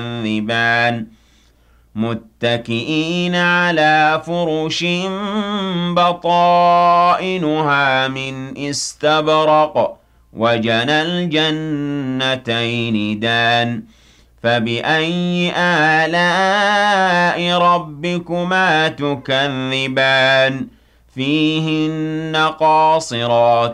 تكذبان متكئين على فرش بطائنها من استبرق وجنى الجنتين دان فبأي آلاء ربكما تكذبان فيهن قاصرات